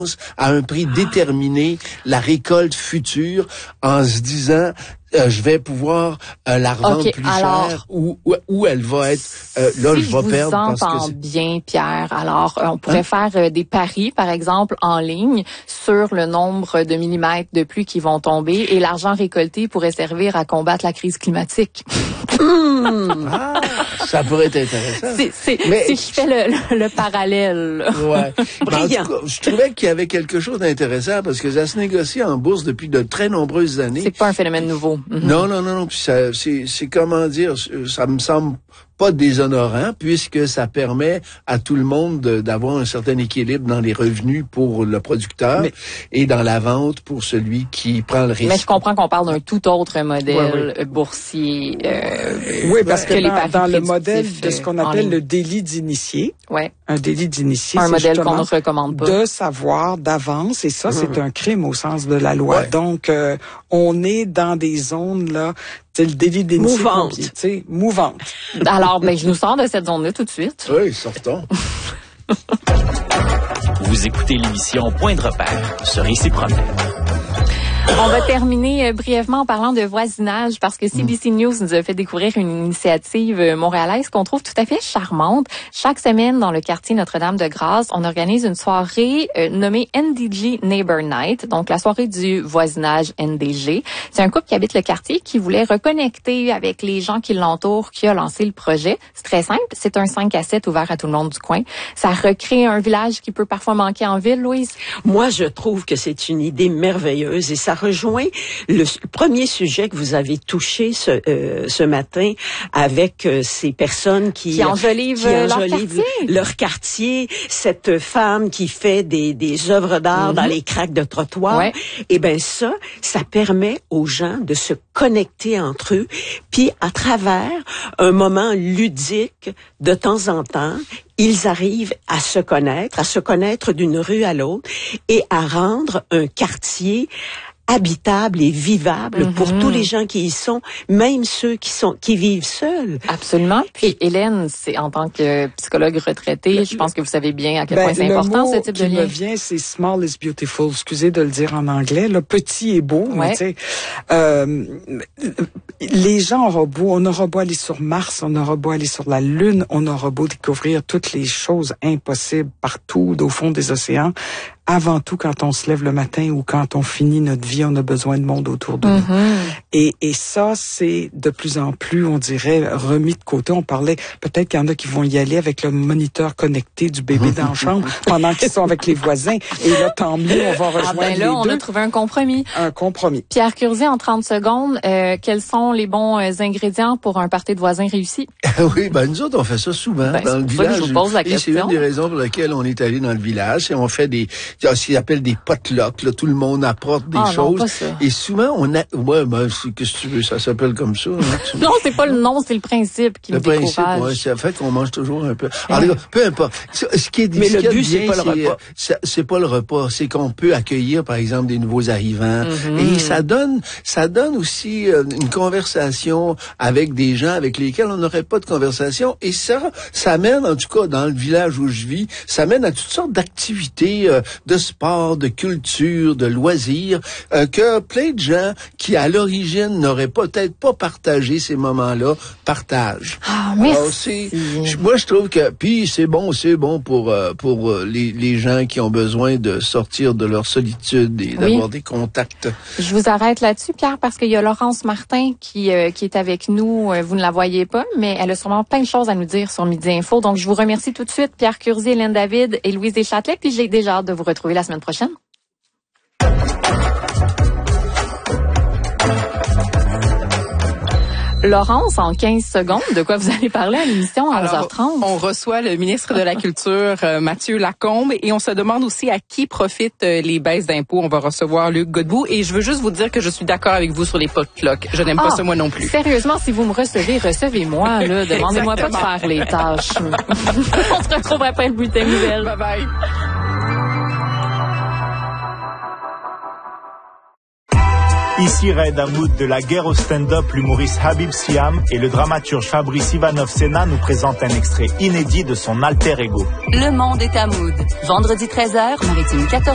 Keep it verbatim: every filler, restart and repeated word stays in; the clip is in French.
à un prix déterminé la récolte future en se disant euh, je vais pouvoir euh, la revendre okay, plus alors, cher ou, ou ou elle va être euh, là si je vais je perdre vous parce entends que c'est... bien, Pierre. Alors euh, on pourrait hein? faire euh, des paris par exemple en ligne sur le nombre de millimètres de pluie qui vont tomber et l'argent récolté pourrait servir à combattre la crise climatique. Ah, ça pourrait être intéressant. C'est, c'est, Mais... si je fais le, le, le parallèle. Ouais. Brillant. En tout cas, je trouvais qu'il y avait quelque chose d'intéressant parce que ça se négocie en bourse depuis de très nombreuses années. C'est pas un phénomène nouveau. Mm-hmm. Non, non, non, non. Puis ça, c'est, c'est comment dire, ça me semble pas déshonorant puisque ça permet à tout le monde de, d'avoir un certain équilibre dans les revenus pour le producteur mais, et dans la vente pour celui qui prend le risque. Mais je comprends qu'on parle d'un tout autre modèle ouais, ouais. boursier. Euh, oui, parce que, que dans, dans le modèle de ce qu'on appelle le délit d'initié, ouais. un délit d'initié, un c'est modèle qu'on ne recommande pas. De savoir d'avance, et ça, mmh. c'est un crime au sens de la loi. Ouais. Donc, euh, on est dans des zones là. C'est le délit d'initié. Mouvante. Tu sais, mouvante. Alors, ben, je nous sors de cette zone-là tout de suite. Oui, sortons. Vous écoutez l'émission Point de repère sur Ici Promet. On va terminer euh, brièvement en parlant de voisinage parce que C B C News nous a fait découvrir une initiative euh, montréalaise qu'on trouve tout à fait charmante. Chaque semaine, dans le quartier Notre-Dame-de-Grâce, on organise une soirée euh, nommée N D G Neighbor Night, donc la soirée du voisinage N D G. C'est un couple qui habite le quartier qui voulait reconnecter avec les gens qui l'entourent, qui a lancé le projet. C'est très simple, c'est un cinq à sept ouvert à tout le monde du coin. Ça recrée un village qui peut parfois manquer en ville, Louise. Moi, je trouve que c'est une idée merveilleuse et ça rejoint le, le premier sujet que vous avez touché ce, euh, ce matin avec euh, ces personnes qui, qui enjolivent, qui enjolivent leur, quartier. leur quartier, cette femme qui fait des, des œuvres d'art mm-hmm. dans les craques de trottoir. Ouais. Et ben ça, ça permet aux gens de se connecter entre eux, puis à travers un moment ludique de temps en temps, ils arrivent à se connaître, à se connaître d'une rue à l'autre et à rendre un quartier habitable et vivable mm-hmm. pour tous les gens qui y sont, même ceux qui sont qui vivent seuls. Absolument. Puis Hélène, c'est en tant que psychologue retraitée, le, je pense que vous savez bien à quel ben, point c'est important ce type de lien. Le mot qui me vient, c'est small is beautiful. Excusez de le dire en anglais. Là, petit est beau. Ouais. Mais tu sais, euh, les gens auront beau, on aura beau aller sur Mars, on aura beau aller sur la Lune, on aura beau découvrir toutes les choses impossibles partout au fond des océans. Avant tout, quand on se lève le matin ou quand on finit notre vie, on a besoin de monde autour de mm-hmm. nous. Et, et ça, c'est de plus en plus, on dirait, remis de côté. On parlait, peut-être qu'il y en a qui vont y aller avec le moniteur connecté du bébé dans la chambre pendant qu'ils sont avec les voisins. Et là, tant mieux, on va rejoindre ah ben là, les on deux. a trouvé un compromis. Un compromis. Pierre Curzi, en trente secondes, euh, quels sont les bons euh, ingrédients pour un party de voisins réussi? Oui, ben nous autres, on fait ça souvent ben, dans le village. village. Je vous pose la et question. c'est une des raisons pour lesquelles on est allé dans le village. Et on fait des, ce qu'ils appellent des potlucks. Là, tout le monde apporte des ah, choses. Non, pas ça. Et souvent, on a, ouais, ben, c'est, qu'est-ce que tu veux, ça s'appelle comme ça. Hein, tu... non, c'est pas le nom, c'est le principe qui le me principe, décourage. ouais, ça fait qu'on mange toujours un peu. Alors, peu importe. Ce qui est difficile, mais le but, bien, c'est pas le repas. C'est, c'est pas le repas, c'est qu'on peut accueillir, par exemple, des nouveaux arrivants. Mm-hmm. Et ça donne, ça donne aussi euh, une conversation avec des gens avec lesquels on n'aurait pas de conversation. Et ça, ça mène, en tout cas, dans le village où je vis, ça mène à toutes sortes d'activités, euh, de sport, de culture, de loisirs, euh, que plein de gens qui, à l'origine, n'auraient peut-être pas partagé ces moments-là, partagent. Ah, merci. Alors, c'est, je, moi, je trouve que, puis c'est bon, c'est bon pour euh, pour euh, les, les gens qui ont besoin de sortir de leur solitude et oui. d'avoir des contacts. Je vous arrête là-dessus, Pierre, parce qu'il y a Laurence Martin qui euh, qui est avec nous. Vous ne la voyez pas, mais elle a sûrement plein de choses à nous dire sur Midi Info. Donc, je vous remercie tout de suite, Pierre Curzi, Hélène David et Louise Deschâtelet. Puis j'ai déjà hâte de vous retrouver la semaine prochaine. Laurence, en quinze secondes, de quoi vous allez parler à l'émission à onze heures trente? On reçoit le ministre de la Culture, euh, Mathieu Lacombe, et on se demande aussi à qui profitent euh, les baisses d'impôts. On va recevoir Luc Godbout, et je veux juste vous dire que je suis d'accord avec vous sur les potlucks. Je n'aime ah, pas ça moi non plus. Sérieusement, si vous me recevez, recevez-moi, là. Demandez-moi pas de faire les tâches. On se retrouve après le bulletin nouvelle. Bye bye. Ici Raed Hamoud de la guerre au stand-up, l'humoriste Habib Siam et le dramaturge Fabrice Ivanov-Sena nous présentent un extrait inédit de son alter ego. Le monde est Hamoud. Vendredi treize heures, Maritime quatorze.